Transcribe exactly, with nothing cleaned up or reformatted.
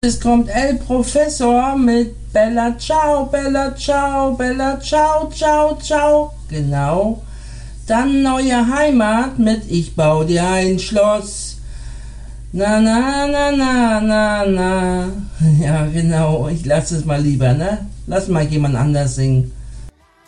Es kommt El Professor mit Bella Ciao, Bella Ciao, Bella Ciao, Ciao, Ciao. Genau. Dann Neue Heimat mit Ich bau dir ein Schloss. Na, na, na, na, na, na. Ja, genau. Ich lasse es mal lieber, ne? Lass mal jemand anders singen.